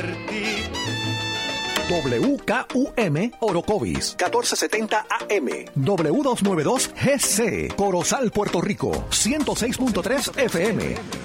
WKUM Orocovis, 1470 AM. W292 GC, Corozal, Puerto Rico, 106.3 FM.